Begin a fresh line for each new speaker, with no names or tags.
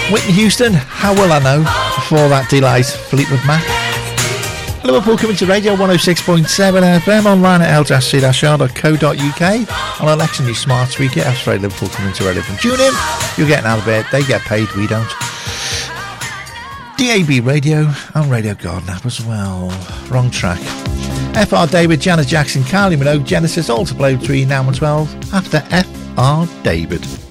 Whitney Houston, How Will I Know? Before that, Delight, Fleetwood Mac. Liverpool coming to radio 106.7 FM, online at l-c-r.co.uk, on election your smart speaker. That's right, Liverpool coming to radio from Tune in. You'll get an albert, they get paid, we don't. DAB radio and Radio Garden app as well. Wrong track. FR David, Janet Jackson, Kylie Minogue, Genesis, all to play between now and 12 after FR David.